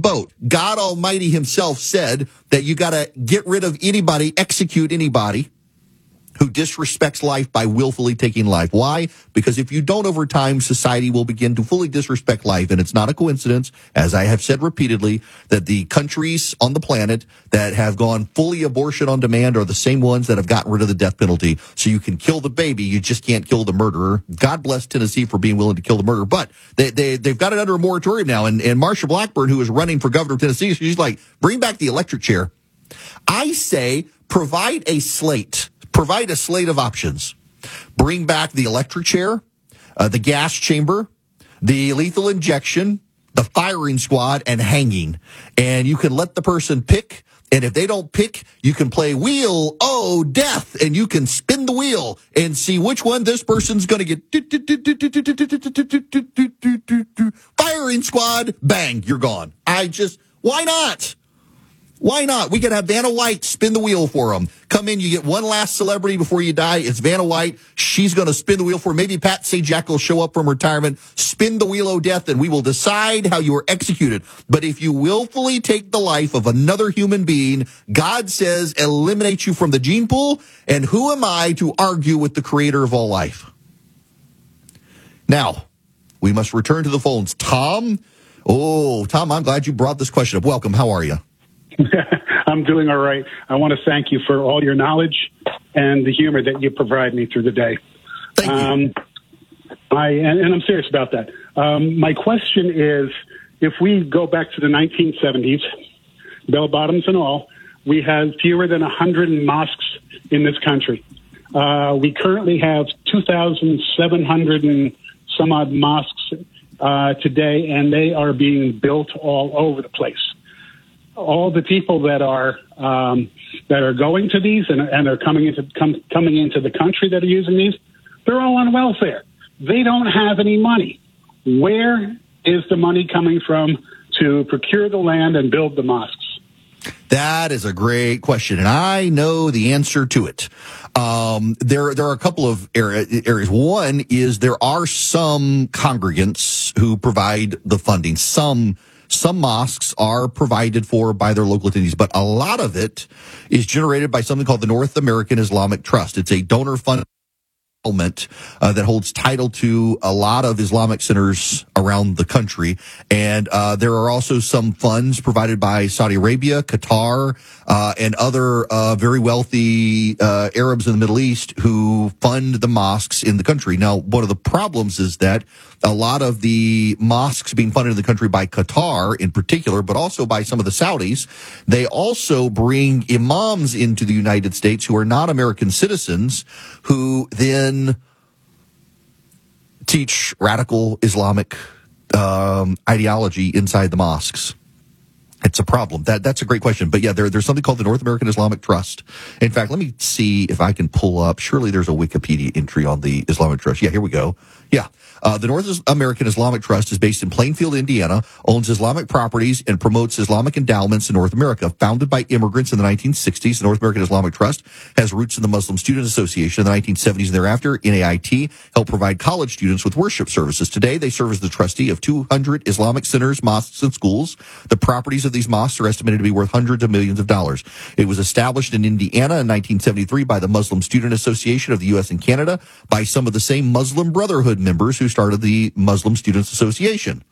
boat. God Almighty himself said that you got to get rid of anybody, execute anybody who disrespects life by willfully taking life. Why? Because if you don't, over time, society will begin to fully disrespect life. And it's not a coincidence, as I have said repeatedly, that the countries on the planet that have gone fully abortion on demand are the same ones that have gotten rid of the death penalty. So you can kill the baby, you just can't kill the murderer. God bless Tennessee for being willing to kill the murderer. But they've got it under a moratorium now. And Marsha Blackburn, who is running for governor of Tennessee, she's like, bring back the electric chair. I say, provide a slate of options. Bring back the electric chair, the gas chamber, the lethal injection, the firing squad, and hanging. And you can let the person pick. And if they don't pick, you can play Wheel O Death, and you can spin the wheel and see which one this person's going to get. Firing squad, bang, you're gone. Why not? Why not? We could have Vanna White spin the wheel for them. Come in, you get one last celebrity before you die. It's Vanna White. She's going to spin the wheel for maybe Pat Sajak will show up from retirement, spin the wheel of death, and we will decide how you are executed. But if you willfully take the life of another human being, God says eliminate you from the gene pool. And who am I to argue with the creator of all life? Now, we must return to the phones. Tom, I'm glad you brought this question up. Welcome. How are you? I'm doing all right. I want to thank you for all your knowledge and the humor that you provide me through the day. Thank you. And I'm serious about that. My question is, if we go back to the 1970s, bell bottoms and all, we had fewer than 100 mosques in this country. We currently have 2,700 and some odd mosques today, and they are being built all over the place. All the people that are going to these and are coming into the country that are using these, they're all on welfare. They don't have any money. Where is the money coming from to procure the land and build the mosques? That is a great question, and I know the answer to it. There are a couple of areas. One is there are some congregants who provide the funding. Some mosques are provided for by their local entities, but a lot of it is generated by something called the North American Islamic Trust. It's a donor fund that holds title to a lot of Islamic centers around the country. And there are also some funds provided by Saudi Arabia, Qatar, and other very wealthy Arabs in the Middle East who fund the mosques in the country. Now, one of the problems is that a lot of the mosques being funded in the country by Qatar in particular, but also by some of the Saudis, they also bring imams into the United States who are not American citizens, who then teach radical Islamic ideology inside the mosques. It's a problem. That's a great question. But yeah, there's something called the North American Islamic Trust. In fact, let me see if I can pull up. Surely there's a Wikipedia entry on the Islamic Trust. Yeah, here we go. Yeah. The North American Islamic Trust is based in Plainfield, Indiana, owns Islamic properties, and promotes Islamic endowments in North America. Founded by immigrants in the 1960s, the North American Islamic Trust has roots in the Muslim Student Association in the 1970s and thereafter. NAIT helped provide college students with worship services. Today, they serve as the trustee of 200 Islamic centers, mosques, and schools. The properties of these mosques are estimated to be worth hundreds of millions of dollars. It was established in Indiana in 1973 by the Muslim Student Association of the U.S. and Canada, by some of the same Muslim Brotherhood members who started the Muslim Students Association.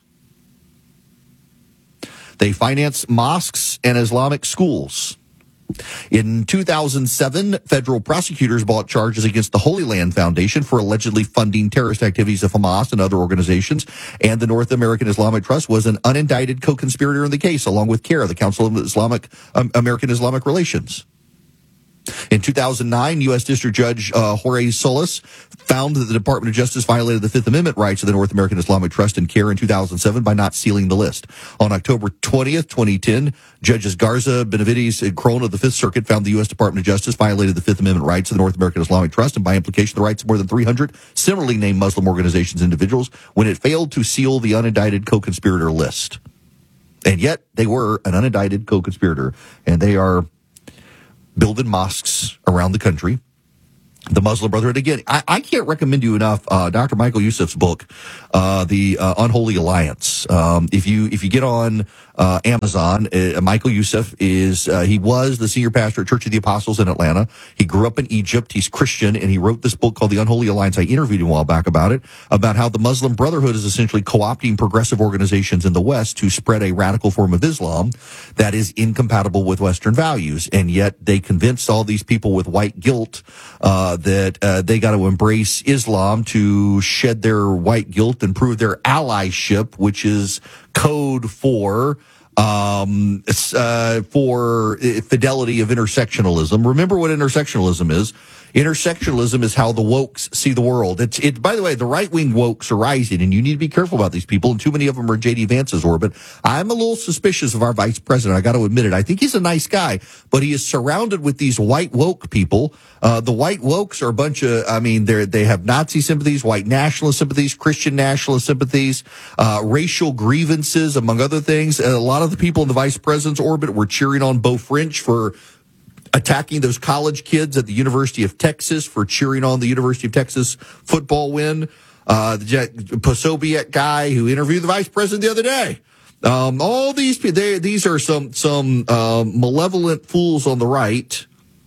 They finance mosques and Islamic schools. In 2007, federal prosecutors brought charges against the Holy Land Foundation for allegedly funding terrorist activities of Hamas and other organizations, and the North American Islamic Trust was an unindicted co-conspirator in the case, along with CAIR, the Council of American Islamic Relations. In 2009, U.S. District Judge Jorge Solis found that the Department of Justice violated the Fifth Amendment rights of the North American Islamic Trust and CAIR in 2007 by not sealing the list. On October 20th, 2010, Judges Garza, Benavides, and Crone of the Fifth Circuit found the U.S. Department of Justice violated the Fifth Amendment rights of the North American Islamic Trust and by implication the rights of more than 300 similarly named Muslim organizations and individuals when it failed to seal the unindicted co-conspirator list. And yet, they were an unindicted co-conspirator, and they are building mosques around the country. The Muslim Brotherhood. Again, I can't recommend you enough Dr. Michael Youssef's book, The Unholy Alliance. If you get on Amazon, Michael Youssef he was the senior pastor at Church of the Apostles in Atlanta. He grew up in Egypt. He's Christian, and he wrote this book called The Unholy Alliance. I interviewed him a while back about how the Muslim Brotherhood is essentially co-opting progressive organizations in the West to spread a radical form of Islam that is incompatible with Western values. And yet they convinced all these people with white guilt that they got to embrace Islam to shed their white guilt and prove their allyship, which is code for fidelity of intersectionalism. Remember what intersectionalism is. Intersectionalism is how the wokes see the world. By the way, the right-wing wokes are rising, and you need to be careful about these people, and too many of them are J.D. Vance's orbit. I'm a little suspicious of our vice president. I got to admit it. I think he's a nice guy, but he is surrounded with these white woke people. The white wokes are a bunch of, they have Nazi sympathies, white nationalist sympathies, Christian nationalist sympathies, racial grievances, among other things. A lot of the people in the vice president's orbit were cheering on Beau French for attacking those college kids at the University of Texas, for cheering on the University of Texas football win. The Posobiec guy who interviewed the vice president the other day. All these people, these are some malevolent fools on the right.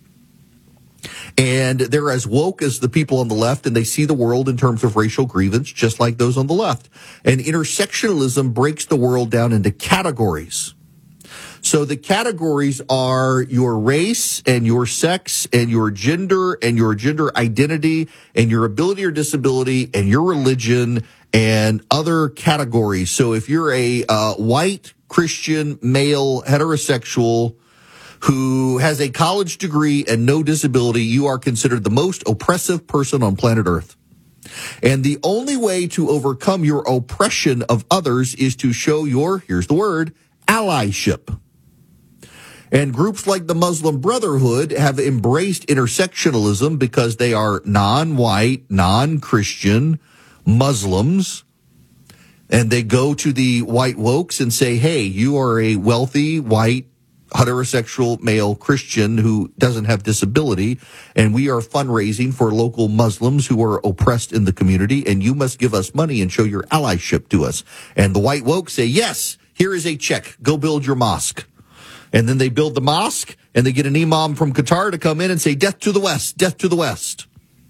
And they're as woke as the people on the left, and they see the world in terms of racial grievance, just like those on the left. And intersectionalism breaks the world down into categories. So the categories are your race and your sex and your gender identity and your ability or disability and your religion and other categories. So if you're a white Christian male heterosexual who has a college degree and no disability, you are considered the most oppressive person on planet Earth. And the only way to overcome your oppression of others is to show here's the word, allyship. And groups like the Muslim Brotherhood have embraced intersectionalism because they are non-white, non-Christian Muslims. And they go to the white wokes and say, hey, you are a wealthy, white, heterosexual male Christian who doesn't have disability, and we are fundraising for local Muslims who are oppressed in the community, and you must give us money and show your allyship to us. And the white woke say, yes, here is a check. Go build your mosque. And then they build the mosque, and they get an imam from Qatar to come in and say, death to the West, death to the West.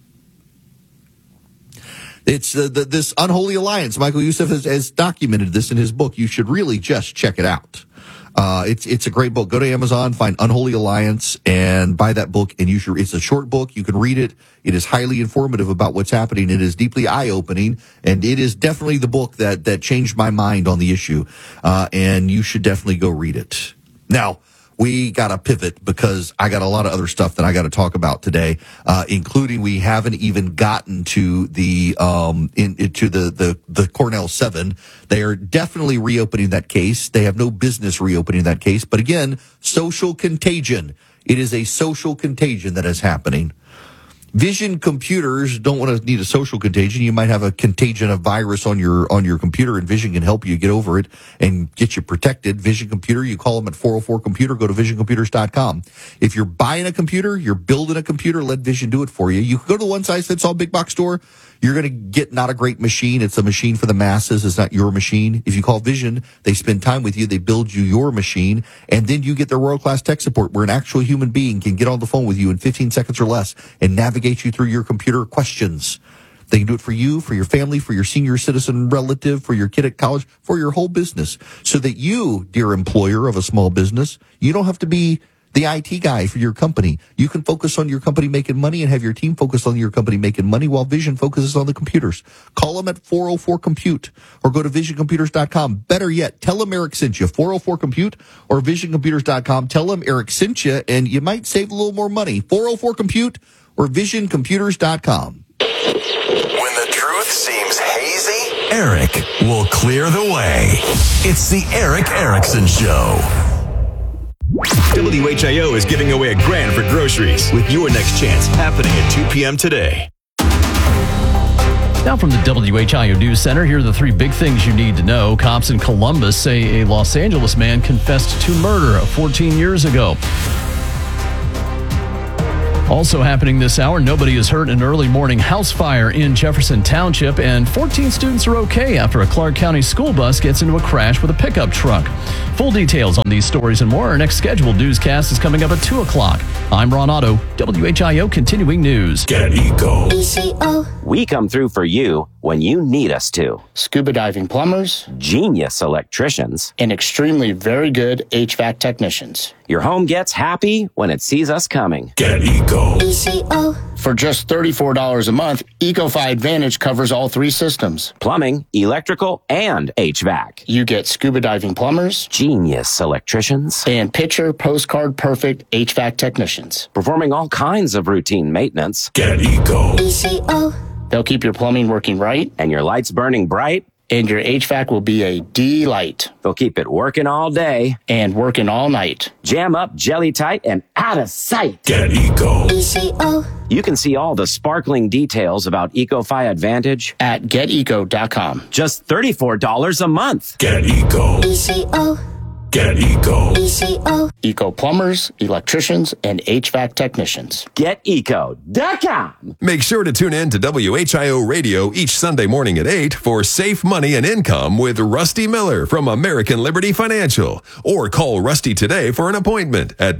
It's this unholy alliance. Michael Youssef has documented this in his book. You should really just check it out. It's a great book. Go to Amazon, find Unholy Alliance, and buy that book. And it's a short book. You can read it. It is highly informative about what's happening. It is deeply eye-opening, and it is definitely the book that changed my mind on the issue. And you should definitely go read it. Now, we got to pivot because I got a lot of other stuff that I got to talk about today, including we haven't even gotten to the Cornell 7. They are definitely reopening that case. They have no business reopening that case. But again, social contagion. It is a social contagion that is happening. Vision computers don't want to need a social contagion. You might have a contagion of virus on your computer, and Vision can help you get over it and get you protected. Vision Computer, you call them at 404-COMPUTER. Go to visioncomputers.com. If you're buying a computer, you're building a computer, let Vision do it for you. You can go to the one-size-fits-all big box store. You're going to get not a great machine. It's a machine for the masses. It's not your machine. If you call Vision, they spend time with you. They build you your machine, and then you get their world-class tech support where an actual human being can get on the phone with you in 15 seconds or less and navigate you through your computer questions. They can do it for you, for your family, for your senior citizen relative, for your kid at college, for your whole business, so that you, dear employer of a small business, you don't have to be the IT guy for your company. You can focus on your company making money and have your team focus on your company making money while Vision focuses on the computers. Call them at 404-COMPUTE or go to visioncomputers.com. Better yet, tell them Eric sent you. 404-COMPUTE or visioncomputers.com. Tell them Eric sent you, and you might save a little more money. 404-COMPUTE or visioncomputers.com. When the truth seems hazy, Eric will clear the way. It's the Eric Erickson Show. WHIO is giving away $1,000 for groceries with your next chance happening at 2 p.m. today. Now from the WHIO News Center, here are the 3 big things you need to know. Cops in Columbus say a Los Angeles man confessed to murder 14 years ago. Also happening this hour, nobody is hurt in an early morning house fire in Jefferson Township, and 14 students are okay after a Clark County school bus gets into a crash with a pickup truck. Full details on these stories and more. Our next scheduled newscast is coming up at 2 o'clock. I'm Ron Otto, WHIO Continuing News. Get Eco. We come through for you when you need us to. Scuba diving plumbers, Genius electricians, and extremely very good HVAC technicians. Your home gets happy when it sees us coming. Get Eco. For just $34 a month, EcoFi Advantage covers all 3 systems. Plumbing, electrical, and HVAC. You get scuba diving plumbers, Genius electricians, and picture postcard perfect HVAC technicians. performing all kinds of routine maintenance. Get Eco. They'll keep your plumbing working right, And your lights burning bright. and your HVAC will be a delight. They'll keep it working all day. And working all night. Jam up, jelly tight, and out of sight. Get Eco. You can see all the sparkling details about EcoFi Advantage. At geteco.com. Just $34 a month. Get Eco. Get Eco. Eco plumbers, electricians, and HVAC technicians. GetEco.com. Make sure to tune in to WHIO Radio each Sunday morning at 8 for Safe Money and Income with Rusty Miller from American Liberty Financial. Or call Rusty today for an appointment at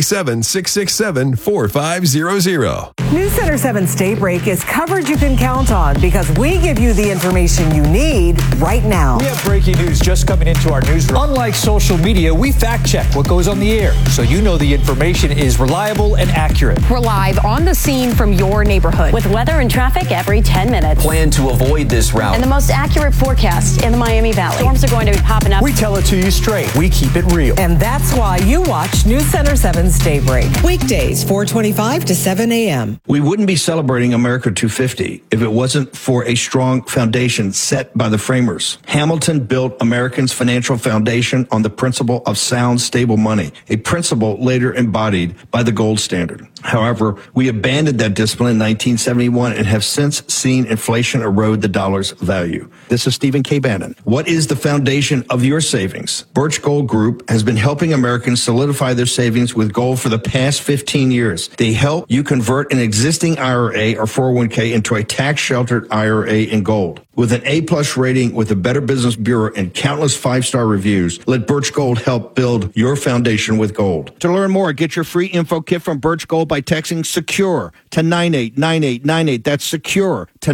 937-667-4500. News Center 7's Daybreak is coverage you can count on because we give you the information you need right now. We have breaking news just coming into our newsroom. Unlike social media, we fact check what goes on the air so you know the information is reliable and accurate. We're live on the scene from your neighborhood with weather and traffic every 10 minutes. Plan to avoid this route. And the most accurate forecast in the Miami Valley. Storms are going to be popping up. We tell it to you straight. We keep it real. And that's why you watch News Center 7's Daybreak. Weekdays, 4:25 to 7 a.m. We wouldn't be celebrating America 250 if it wasn't for a strong foundation set by the framers. Hamilton built Americans' financial foundation on the principle of sound, stable money, a principle later embodied by the gold standard. However, we abandoned that discipline in 1971 and have since seen inflation erode the dollar's value. This is Stephen K. Bannon. What is the foundation of your savings? Birch Gold Group has been helping Americans solidify their savings with gold for the past 15 years. They help you convert an existing IRA or 401k into a tax-sheltered IRA in gold. With an A-plus rating with the Better Business Bureau and countless 5-star reviews, let Birch Gold help build your foundation with gold. To learn more, get your free info kit from Birch Gold by texting SECURE to 989898. That's SECURE to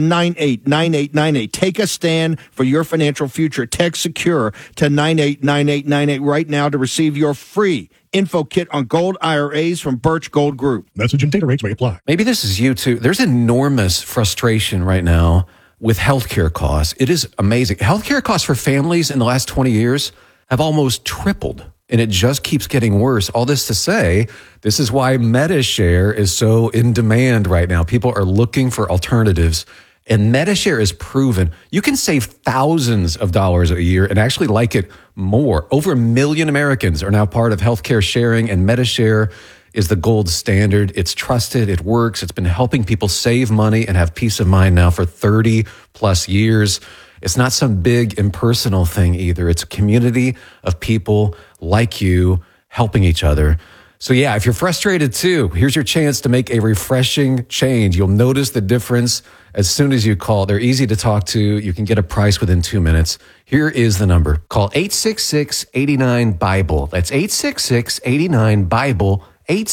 989898. Take a stand for your financial future. Text SECURE to 989898 right now to receive your free info kit on gold IRAs from Birch Gold Group. Message and data rates may apply. Maybe this is you too. There's enormous frustration right now with healthcare costs. It is amazing. Healthcare costs for families in the last 20 years have almost tripled, and it just keeps getting worse. All this to say, this is why MediShare is so in demand right now. People are looking for alternatives, and MediShare is proven you can save thousands of dollars a year and actually like it more. Over 1 million Americans are now part of healthcare sharing, and MediShare is the gold standard. It's trusted. It works. It's been helping people save money and have peace of mind now for 30 plus years. It's not some big impersonal thing either. It's a community of people like you helping each other. So yeah, if you're frustrated too, here's your chance to make a refreshing change. You'll notice the difference as soon as you call. They're easy to talk to. You can get a price within 2 minutes. Here is the number. Call 866-89-BIBLE. That's 866-89-BIBLE.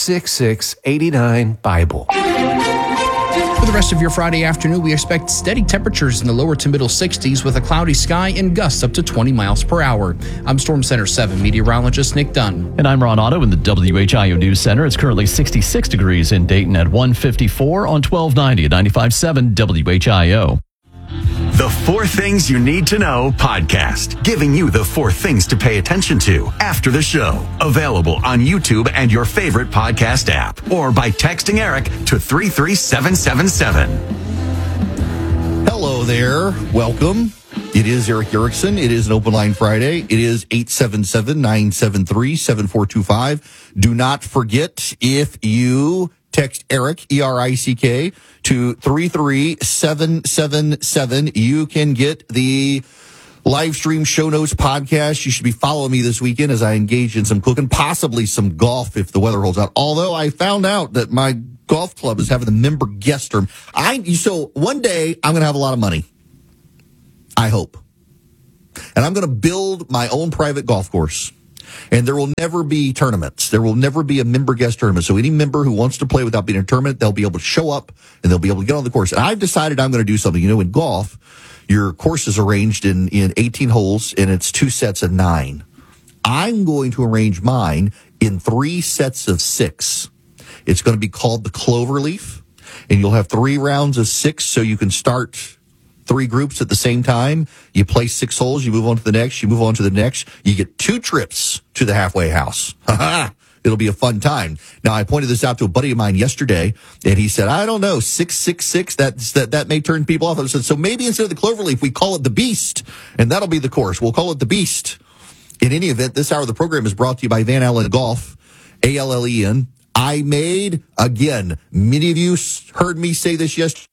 866-89-BIBLE. For the rest of your Friday afternoon, we expect steady temperatures in the lower to middle 60s with a cloudy sky and gusts up to 20 miles per hour. I'm Storm Center 7 meteorologist Nick Dunn. And I'm Ron Otto in the WHIO News Center. It's currently 66 degrees in Dayton at 154 on 1290 at 95.7 WHIO. The 4 Things You Need to Know podcast, giving you the 4 things to pay attention to after the show. Available on YouTube and your favorite podcast app, or by texting Eric to 33777. Hello there. Welcome. It is Eric Erickson. It is an Open Line Friday. It is 877-973-7425. Do not forget, if you text Eric, E-R-I-C-K, to 33777, you can get the live stream, show notes, podcast. You should be following me this weekend as I engage in some cooking, possibly some golf if the weather holds out. Although I found out that my golf club is having the member guest room. So one day I'm going to have a lot of money. I hope. And I'm going to build my own private golf course. And there will never be tournaments. There will never be a member guest tournament. So any member who wants to play without being in a tournament, they'll be able to show up and they'll be able to get on the course. And I've decided I'm going to do something. You know, in golf, your course is arranged in 18 holes and it's 2 sets of 9. I'm going to arrange mine in 3 sets of 6. It's going to be called the Cloverleaf. And you'll have 3 rounds of 6 so you can start 3 groups at the same time. You play 6 holes, you move on to the next, you move on to the next. You get 2 trips to the halfway house. It'll be a fun time. Now, I pointed this out to a buddy of mine yesterday, and he said, I don't know, 666, that may turn people off. I said, so maybe instead of the Cloverleaf, we call it the Beast, and that'll be the course. We'll call it the Beast. In any event, this hour of the program is brought to you by Van Allen Golf, ALLEN. I made, again, many of you heard me say this yesterday.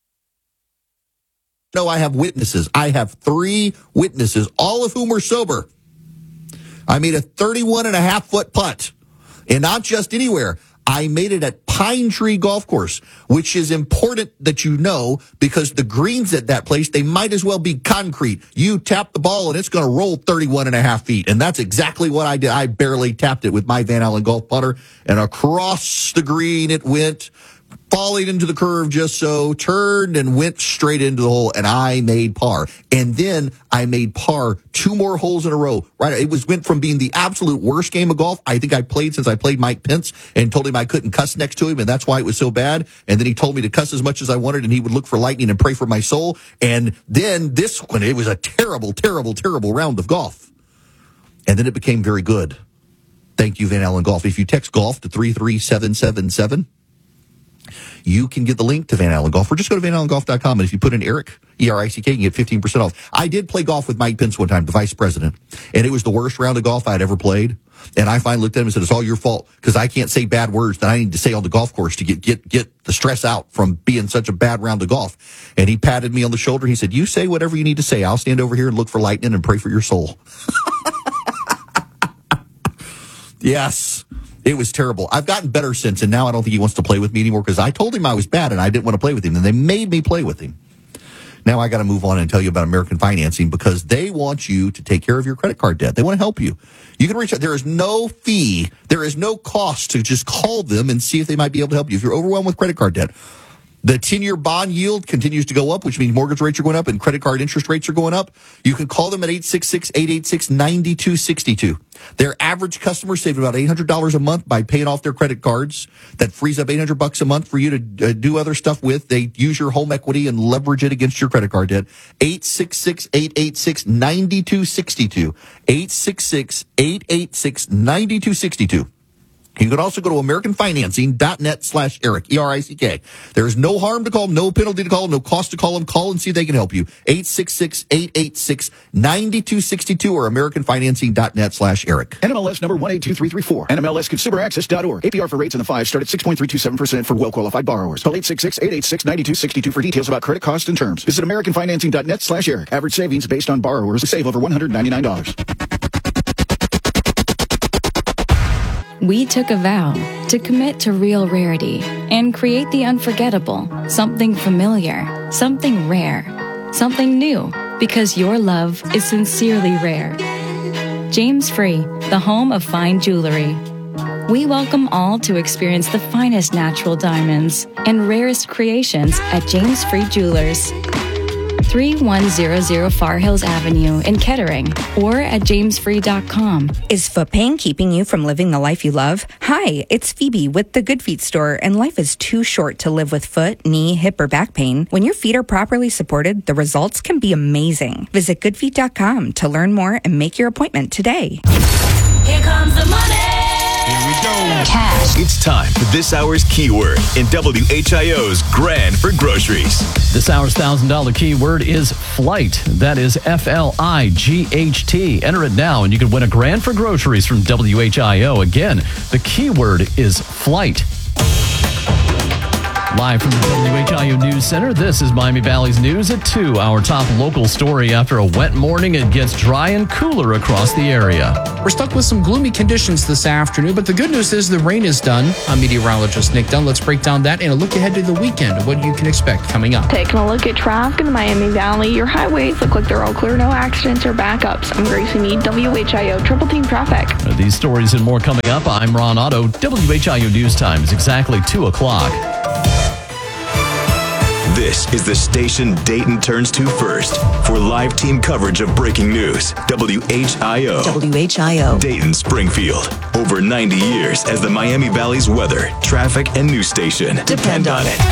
No, I have witnesses. I have 3 witnesses, all of whom were sober. I made a 31.5-foot putt, and not just anywhere. I made it at Pine Tree Golf Course, which is important that you know because the greens at that place, they might as well be concrete. You tap the ball and it's going to roll 31.5 feet, and that's exactly what I did. I barely tapped it with my Van Allen golf putter, and across the green it went, falling into the curve just so, turned and went straight into the hole, and I made par. And then I made par 2 more holes in a row. Right, it went from being the absolute worst game of golf I think I played since I played Mike Pence and told him I couldn't cuss next to him, and that's why it was so bad. And then he told me to cuss as much as I wanted, and he would look for lightning and pray for my soul. And then this one, it was a terrible, terrible, terrible round of golf. And then it became very good. Thank you, Van Allen Golf. If you text golf to 33777, you can get the link to Van Allen Golf, or just go to vanallengolf.com. And if you put in Eric, E-R-I-C-K, you get 15% off. I did play golf with Mike Pence one time, the vice president, and it was the worst round of golf I'd ever played. And I finally looked at him and said, it's all your fault, because I can't say bad words that I need to say on the golf course to get the stress out from being such a bad round of golf. And he patted me on the shoulder. He said, you say whatever you need to say. I'll stand over here and look for lightning and pray for your soul. Yes. It was terrible. I've gotten better since, and now I don't think he wants to play with me anymore because I told him I was bad and I didn't want to play with him, and they made me play with him. Now I got to move on and tell you about American Financing because they want you to take care of your credit card debt. They want to help you. You can reach out. There is no fee. There is no cost to just call them and see if they might be able to help you. If you're overwhelmed with credit card debt, the 10-year bond yield continues to go up, which means mortgage rates are going up and credit card interest rates are going up. You can call them at 866-886-9262. Their average customer saved about $800 a month by paying off their credit cards. That frees up $800 a month for you to do other stuff with. They use your home equity and leverage it against your credit card debt. 866-886-9262. 866-886-9262. You can also go to AmericanFinancing.net/Eric, E-R-I-C-K. There is no harm to call, no penalty to call, no cost to call them. Call and see if they can help you. 866-886-9262 or AmericanFinancing.net/Eric. NMLS number 182334. NMLSConsumerAccess.org. APR for rates in the 5 start at 6.327% for well-qualified borrowers. Call 866-886-9262 for details about credit costs and terms. Visit AmericanFinancing.net/Eric. Average savings based on borrowers who save over $199. We took a vow to commit to real rarity and create the unforgettable, something familiar, something rare, something new, because your love is sincerely rare. James Free, the home of fine jewelry. We welcome all to experience the finest natural diamonds and rarest creations at James Free Jewelers. 3100 Far Hills Avenue in Kettering or at jamesfree.com. Is foot pain keeping you from living the life you love? Hi, it's Phoebe with the Good Feet store, and life is too short to live with foot, knee, hip, or back pain. When your feet are properly supported, the results can be amazing. Visit goodfeet.com to learn more and make your appointment today. Here comes the money. Here we go. Cash. It's time for this hour's keyword in WHIO's Grand for Groceries. This hour's $1,000 keyword is flight. That is FLIGHT. Enter it now and you can win a grand for groceries from WHIO. Again, the keyword is flight. Live from the WHIO News Center, this is Miami Valley's News at 2. Our top local story: after a wet morning, it gets dry and cooler across the area. We're stuck with some gloomy conditions this afternoon, but the good news is the rain is done. I'm meteorologist Nick Dunn. Let's break down that and a look ahead to the weekend of what you can expect coming up. Taking a look at traffic in the Miami Valley. Your highways look like they're all clear. No accidents or backups. I'm Gracie Mead, WHIO Triple Team Traffic. These stories and more coming up. I'm Ron Otto. WHIO News Time is exactly 2 o'clock. This is the station Dayton turns to first for live team coverage of breaking news. WHIO. WHIO. Dayton Springfield. Over 90 years as the Miami Valley's weather, traffic, and news station. Depend on it.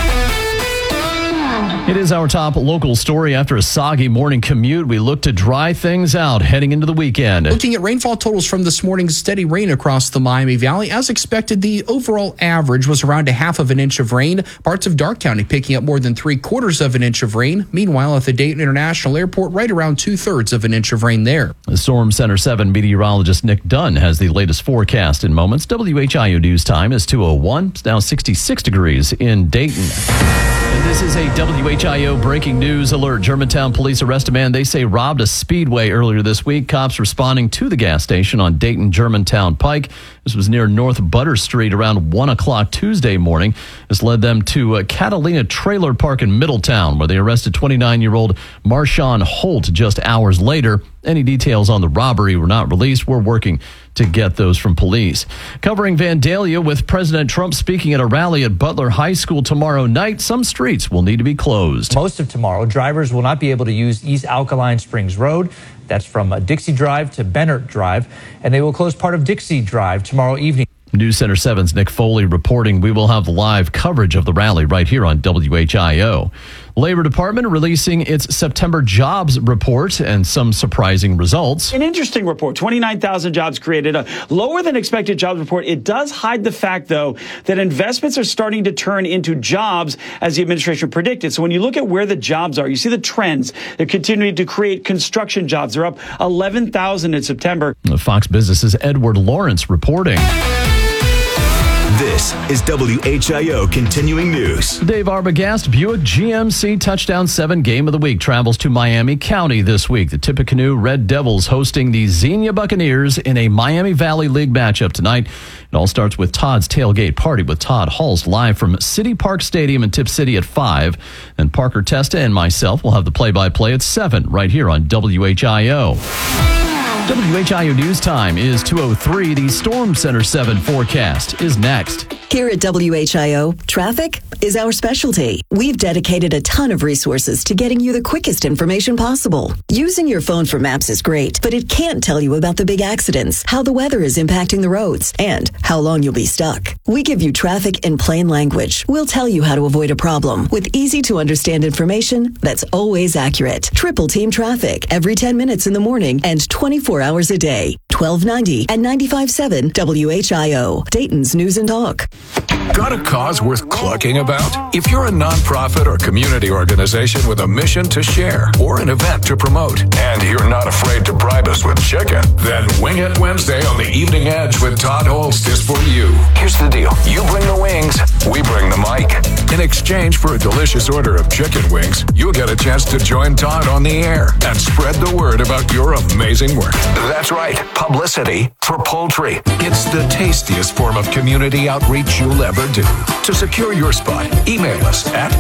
It is our top local story. After a soggy morning commute, we look to dry things out heading into the weekend. Looking at rainfall totals from this morning's steady rain across the Miami Valley, as expected, the overall average was around a half of an inch of rain. Parts of Darke County picking up more than 3/4 of an inch of rain. Meanwhile, at the Dayton International Airport, right around 2/3 of an inch of rain there. The Storm Center 7 meteorologist Nick Dunn has the latest forecast in moments. WHIO News Time is 2:01. It's now 66 degrees in Dayton. And this is a WHIO breaking news alert. Germantown police arrest a man they say robbed a Speedway earlier this week. Cops responding to the gas station on Dayton Germantown Pike. This was near North Butter Street around 1 o'clock Tuesday morning. This led them to Catalina Trailer Park in Middletown, where they arrested 29-year-old Marshawn Holt just hours later. Any details on the robbery were not released. We're working to get those from police. Covering Vandalia with President Trump speaking at a rally at Butler High School tomorrow night. Some streets will need to be closed. Most of tomorrow, drivers will not be able to use East Alkaline Springs Road. That's from Dixie Drive to Bennett Drive. And they will close part of Dixie Drive tomorrow evening. News Center 7's Nick Foley reporting. We will have live coverage of the rally right here on WHIO. Labor Department releasing its September jobs report and some surprising results. An interesting report. 29,000 jobs created. A lower than expected jobs report. It does hide the fact, though, that investments are starting to turn into jobs as the administration predicted. So when you look at where the jobs are, you see the trends. They're continuing to create construction jobs. They're up 11,000 in September. Fox Business's Edward Lawrence reporting. This is WHIO Continuing News. Dave Arbogast, Buick GMC Touchdown 7 Game of the Week travels to Miami County this week. The Tippecanoe Red Devils hosting the Xenia Buccaneers in a Miami Valley League matchup tonight. It all starts with Todd's Tailgate Party with Todd Hulse live from City Park Stadium in Tip City at 5. And Parker Testa and myself will have the play-by-play at 7 right here on WHIO. WHIO News Time is 2:03. The Storm Center 7 forecast is next. Here at WHIO, traffic is our specialty. We've dedicated a ton of resources to getting you the quickest information possible. Using your phone for maps is great, but it can't tell you about the big accidents, how the weather is impacting the roads, and how long you'll be stuck. We give you traffic in plain language. We'll tell you how to avoid a problem with easy-to-understand information that's always accurate. Triple Team Traffic every 10 minutes in the morning and 24 hours a day. 1290 and 95.7 WHIO, Dayton's News and Talk. Got a cause worth clucking about? If you're a nonprofit or community organization with a mission to share or an event to promote, and you're not afraid to bribe us with chicken, then Wing It Wednesday on the Evening Edge with Todd Holst is for you. Here's the deal. You bring the wings, we bring the mic. In exchange for a delicious order of chicken wings, you'll get a chance to join Todd on the air and spread the word about your amazing work. That's right. Publicity for poultry. It's the tastiest form of community outreach you'll ever do. To secure your spot, email us at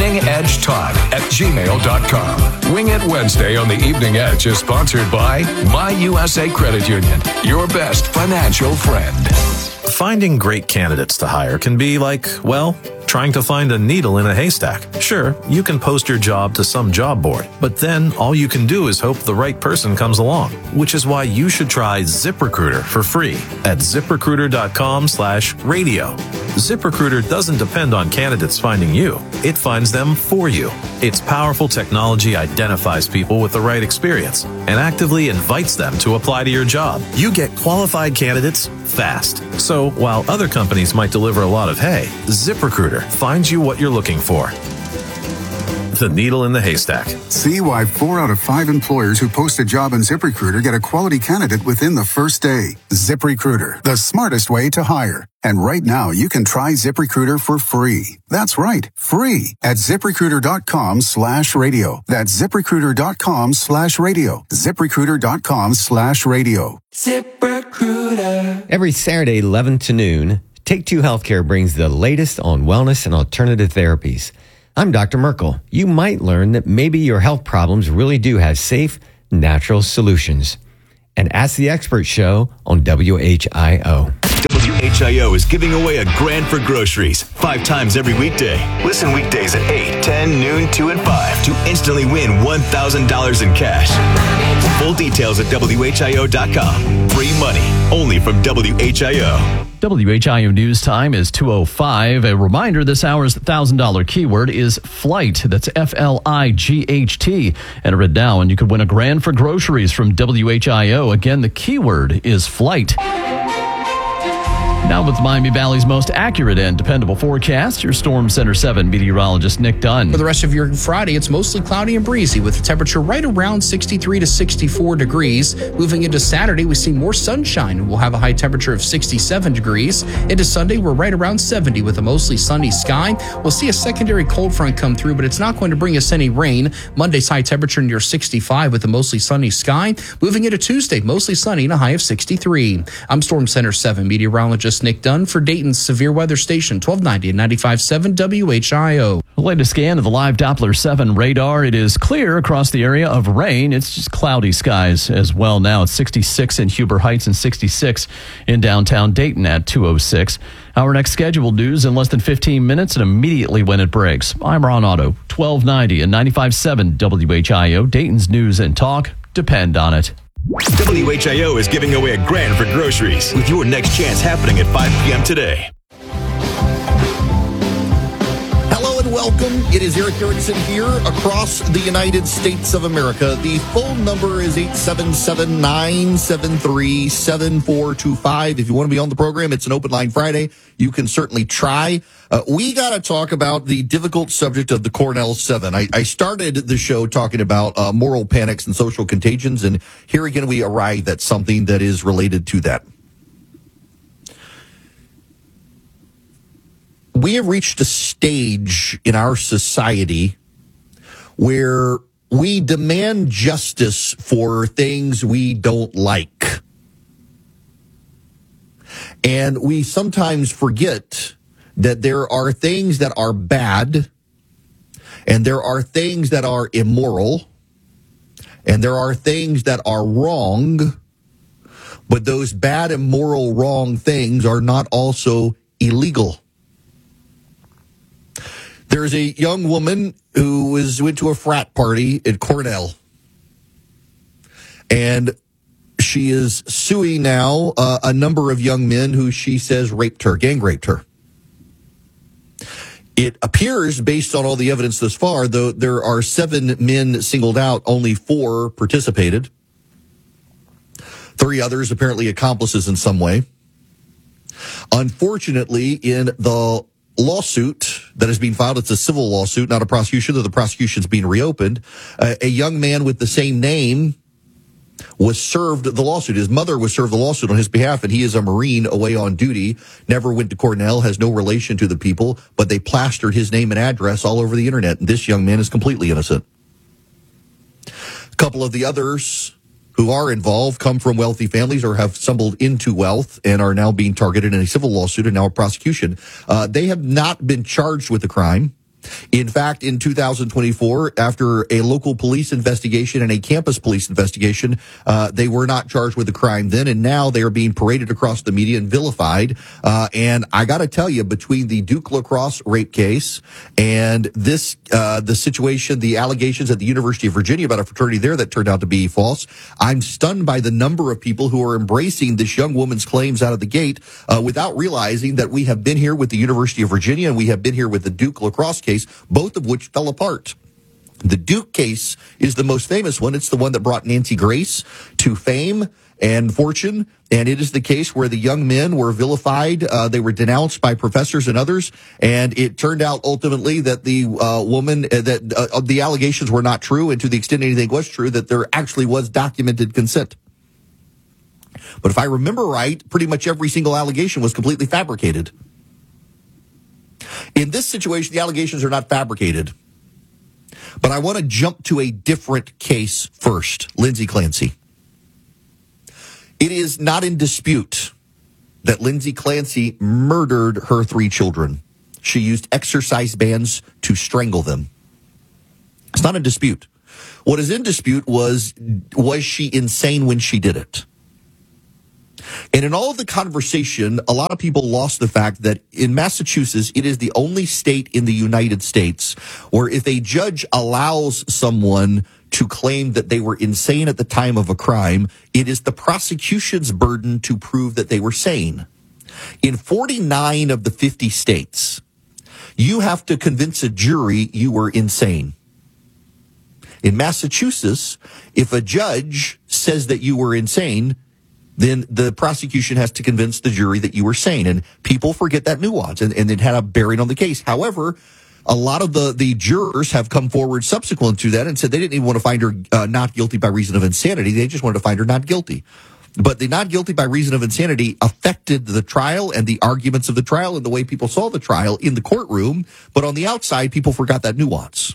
eveningedgetodd@gmail.com. Wing It Wednesday on the Evening Edge is sponsored by My USA Credit Union, your best financial friend. Finding great candidates to hire can be like, well, trying to find a needle in a haystack. Sure, you can post your job to some job board, but then all you can do is hope the right person comes along, which is why you should try ZipRecruiter for free at ZipRecruiter.com/radio. ZipRecruiter doesn't depend on candidates finding you. It finds them for you. Its powerful technology identifies people with the right experience and actively invites them to apply to your job. You get qualified candidates fast. So while other companies might deliver a lot of hay, ZipRecruiter finds you what you're looking for. the needle in the haystack. See why 4 out of 5 employers who post a job on ZipRecruiter get a quality candidate within the first day. ZipRecruiter, the smartest way to hire. And right now, you can try ZipRecruiter for free. That's right, free at ZipRecruiter.com/radio. That's ZipRecruiter.com/radio. ZipRecruiter.com/radio. ZipRecruiter. Every Saturday, 11 to noon, Take Two Healthcare brings the latest on wellness and alternative therapies. I'm Dr. Merkel. You might learn that maybe your health problems really do have safe, natural solutions. And Ask the Expert show on WHIO. WHIO is giving away $1,000 for groceries 5 times every weekday. Listen weekdays at 8, 10, noon, 2, and 5 to instantly win $1,000 in cash. Full details at WHIO.com. Free money only from WHIO. WHIO News Time is 2:05. A reminder, this hour's $1,000 keyword is flight. That's FLIGHT. Enter it now and you could win $1,000 for groceries from WHIO. Again, the keyword is flight. Now with Miami Valley's most accurate and dependable forecast, your Storm Center 7 meteorologist Nick Dunn. For the rest of your Friday, it's mostly cloudy and breezy with the temperature right around 63 to 64 degrees. Moving into Saturday, we see more sunshine. We'll have a high temperature of 67 degrees. Into Sunday, we're right around 70 with a mostly sunny sky. We'll see a secondary cold front come through, but it's not going to bring us any rain. Monday's high temperature near 65 with a mostly sunny sky. Moving into Tuesday, mostly sunny and a high of 63. I'm Storm Center 7 meteorologist Nick Dunn for Dayton's Severe Weather Station, 1290 and 95.7 WHIO. The latest scan of the live Doppler 7 radar. It is clear across the area of rain. It's just cloudy skies as well now. It's 66 in Huber Heights and 66 in downtown Dayton at 2:06. Our next scheduled news in less than 15 minutes and immediately when it breaks. I'm Ron Otto, 1290 and 95.7 WHIO. Dayton's News and Talk. Depend on it. WHIO is giving away $1,000 for groceries with your next chance happening at 5 p.m. today. Hello and welcome. It is Eric Erickson here across the United States of America. The phone number is 877-973-7425. If you want to be on the program, it's an open line Friday. You can certainly try. We got to talk about the difficult subject of the Cornell 7. I started the show talking about moral panics and social contagions, and here again we arrive at something that is related to that. We have reached a stage in our society where we demand justice for things we don't like. And we sometimes forget that there are things that are bad, and there are things that are immoral, and there are things that are wrong, but those bad, immoral, wrong things are not also illegal. There's a young woman who went to a frat party at Cornell, and she is suing now a number of young men who she says gang raped her. It appears, based on all the evidence thus far, though there are 7 men singled out, only 4 participated. 3 others apparently accomplices in some way. Unfortunately, in the lawsuit that is being filed, it's a civil lawsuit, not a prosecution, though the prosecution's being reopened. A young man with the same name was served the lawsuit. His mother was served the lawsuit on his behalf, and he is a Marine away on duty, never went to Cornell, has no relation to the people, but they plastered his name and address all over the internet, and this young man is completely innocent. A couple of the others who are involved come from wealthy families or have stumbled into wealth and are now being targeted in a civil lawsuit and now a prosecution. They have not been charged with the crime. In fact, in 2024, after a local police investigation and a campus police investigation, they were not charged with the crime then, and now they are being paraded across the media and vilified. And I got to tell you, between the Duke lacrosse rape case and this, the situation, the allegations at the University of Virginia about a fraternity there that turned out to be false, I'm stunned by the number of people who are embracing this young woman's claims out of the gate without realizing that we have been here with the University of Virginia and we have been here with the Duke lacrosse case, both of which fell apart. The Duke case is the most famous one. It's the one that brought Nancy Grace to fame. and fortune. And it is the case where the young men were vilified. They were denounced by professors and others. And it turned out ultimately that the woman, that the allegations were not true. And to the extent anything was true, that there actually was documented consent. But if I remember right, pretty much every single allegation was completely fabricated. In this situation, the allegations are not fabricated. But I want to jump to a different case first, Lindsay Clancy. It is not in dispute that Lindsay Clancy murdered her 3 children. She used exercise bands to strangle them. It's not in dispute. What is in dispute was she insane when she did it? And in all of the conversation, a lot of people lost the fact that in Massachusetts, it is the only state in the United States where if a judge allows someone to claim that they were insane at the time of a crime, it is the prosecution's burden to prove that they were sane. In 49 of the 50 states, you have to convince a jury you were insane. In Massachusetts, if a judge says that you were insane, then the prosecution has to convince the jury that you were sane. And people forget that nuance, and it had a bearing on the case. However, a lot of the jurors have come forward subsequent to that and said they didn't even want to find her not guilty by reason of insanity. They just wanted to find her not guilty. But the not guilty by reason of insanity affected the trial and the arguments of the trial and the way people saw the trial in the courtroom. But on the outside, people forgot that nuance.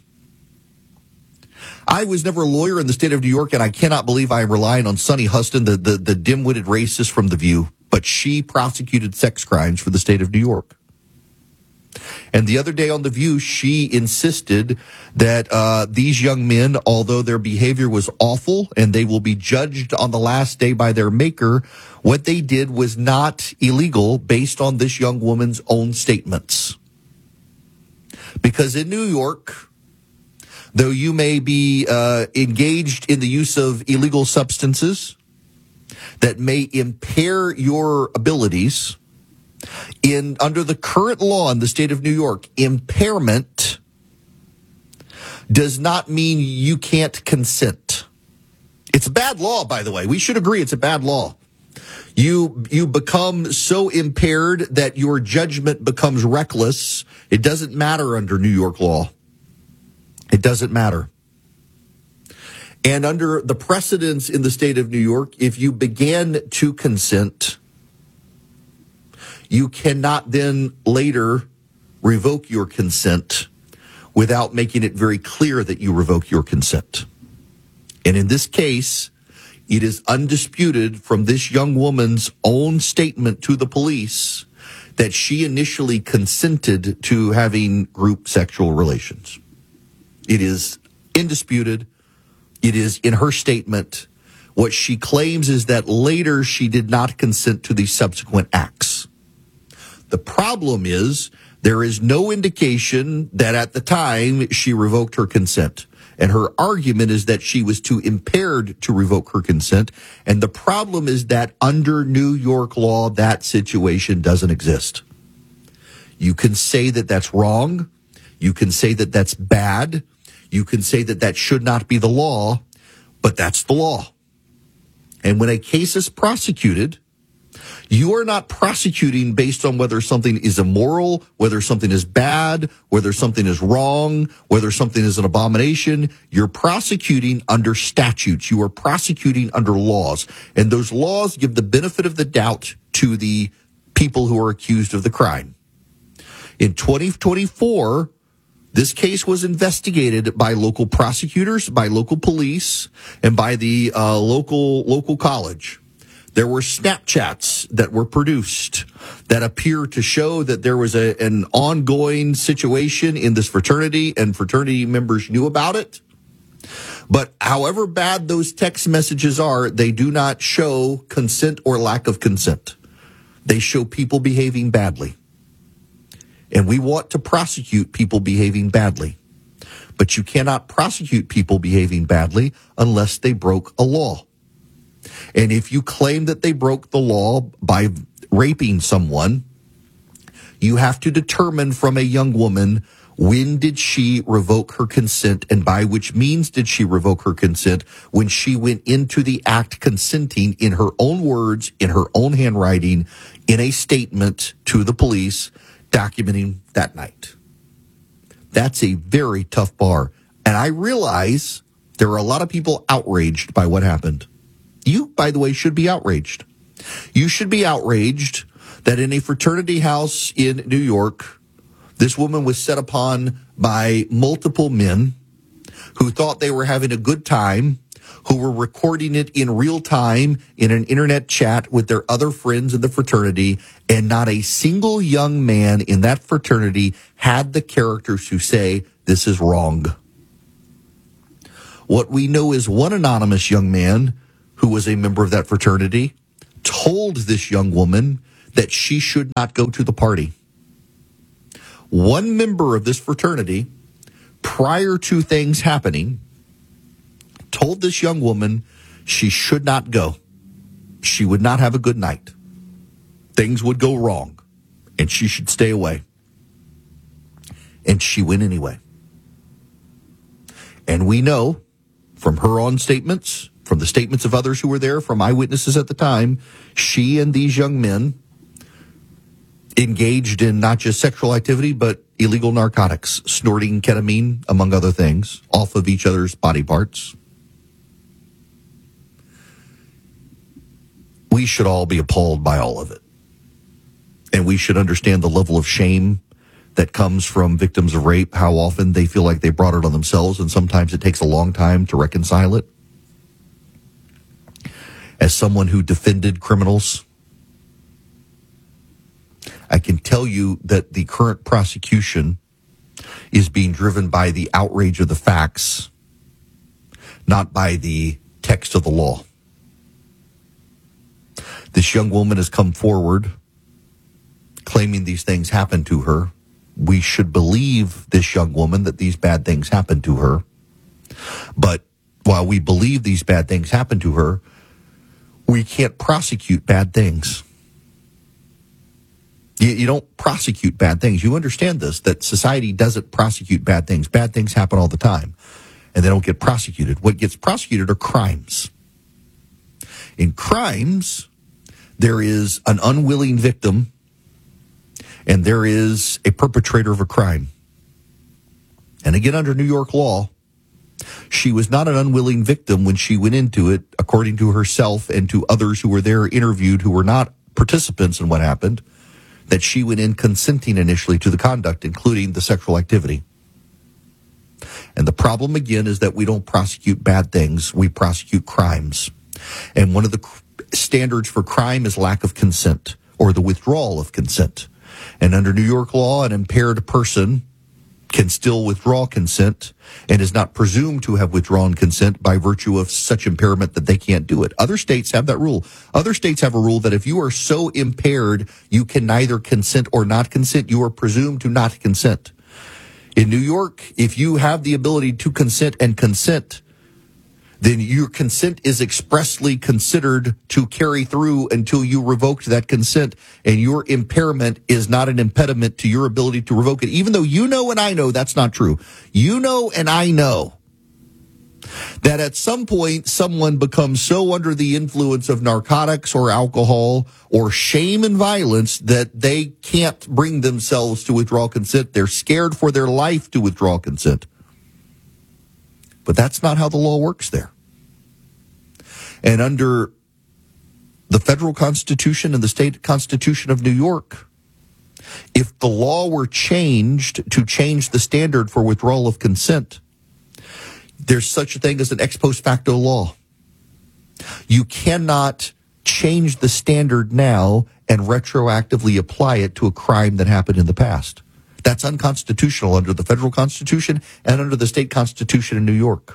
I was never a lawyer in the state of New York, and I cannot believe I am relying on Sunny Huston, the dim-witted racist from The View. But she prosecuted sex crimes for the state of New York. And the other day on The View, she insisted that these young men, although their behavior was awful and they will be judged on the last day by their maker, what they did was not illegal based on this young woman's own statements. Because in New York, though you may be engaged in the use of illegal substances that may impair your abilities, under the current law in the state of New York, impairment does not mean you can't consent. It's a bad law, by the way. We should agree it's a bad law. You become so impaired that your judgment becomes reckless. It doesn't matter under New York law. It doesn't matter. And under the precedents in the state of New York, if you began to consent, you cannot then later revoke your consent without making it very clear that you revoke your consent. And in this case, it is undisputed from this young woman's own statement to the police that she initially consented to having group sexual relations. It is indisputed. It is in her statement. What she claims is that later she did not consent to the subsequent acts. The problem is there is no indication that at the time she revoked her consent. And her argument is that she was too impaired to revoke her consent. And the problem is that under New York law, that situation doesn't exist. You can say that that's wrong. You can say that that's bad. You can say that that should not be the law, but that's the law. And when a case is prosecuted, you are not prosecuting based on whether something is immoral, whether something is bad, whether something is wrong, whether something is an abomination. You're prosecuting under statutes. You are prosecuting under laws. And those laws give the benefit of the doubt to the people who are accused of the crime. In 2024, this case was investigated by local prosecutors, by local police, and by the local college. There were Snapchats that were produced that appear to show that there was an ongoing situation in this fraternity, and fraternity members knew about it. But however bad those text messages are, they do not show consent or lack of consent. They show people behaving badly. And we want to prosecute people behaving badly. But you cannot prosecute people behaving badly unless they broke a law. And if you claim that they broke the law by raping someone, you have to determine from a young woman When did she revoke her consent, and by which means did she revoke her consent? When she went into the act consenting in her own words, in her own handwriting, in a statement to the police documenting that night. That's a very tough bar. And I realize there are a lot of people outraged by what happened. You, by the way, should be outraged. You should be outraged that in a fraternity house in New York, this woman was set upon by multiple men who thought they were having a good time, who were recording it in real time in an internet chat with their other friends in the fraternity, and not a single young man in that fraternity had the character to say, this is wrong. What we know is one anonymous young man who was a member of that fraternity told this young woman that she should not go to the party. One member of this fraternity, prior to things happening, told this young woman she should not go. She would not have a good night. Things would go wrong, and she should stay away. And she went anyway. And we know from her own statements, from the statements of others who were there, from eyewitnesses at the time, she and these young men engaged in not just sexual activity, but illegal narcotics, snorting ketamine, among other things, off of each other's body parts. We should all be appalled by all of it. And we should understand the level of shame that comes from victims of rape, how often they feel like they brought it on themselves, and sometimes it takes a long time to reconcile it. As someone who defended criminals, I can tell you that the current prosecution is being driven by the outrage of the facts, not by the text of the law. This young woman has come forward claiming these things happened to her. We should believe this young woman that these bad things happened to her. But while we believe these bad things happened to her, we can't prosecute bad things. You don't prosecute bad things. You understand this, that society doesn't prosecute bad things. Bad things happen all the time, and they don't get prosecuted. What gets prosecuted are crimes. In crimes, there is an unwilling victim, and there is a perpetrator of a crime. And again, under New York law, she was not an unwilling victim when she went into it, according to herself and to others who were there interviewed who were not participants in what happened, that she went in consenting initially to the conduct, including the sexual activity. And the problem, again, is that we don't prosecute bad things. We prosecute crimes. And one of the standards for crime is lack of consent, or the withdrawal of consent. And under New York law, an impaired person can still withdraw consent and is not presumed to have withdrawn consent by virtue of such impairment that they can't do it. Other states have that rule. Other states have a rule that if you are so impaired you can neither consent or not consent, you are presumed to not consent. In New York, if you have the ability to consent and consent, then your consent is expressly considered to carry through until you revoked that consent, and your impairment is not an impediment to your ability to revoke it, even though you know and I know that's not true. You know and I know that at some point someone becomes so under the influence of narcotics or alcohol or shame and violence that they can't bring themselves to withdraw consent. They're scared for their life to withdraw consent. But that's not how the law works there. And under the federal Constitution and the state Constitution of New York, if the law were changed to change the standard for withdrawal of consent, there's such a thing as an ex post facto law. You cannot change the standard now and retroactively apply it to a crime that happened in the past. That's unconstitutional under the federal Constitution and under the state Constitution in New York.